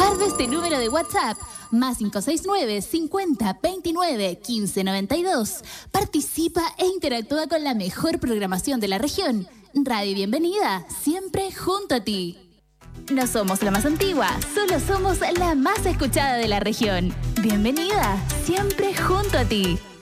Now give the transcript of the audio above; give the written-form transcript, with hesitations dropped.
Guarda este número de WhatsApp, más 569 50 29 15 92. Participa e interactúa con la mejor programación de la región. Radio Bienvenida, siempre junto a ti. No somos la más antigua, solo somos la más escuchada de la región. Bienvenida, siempre junto a ti.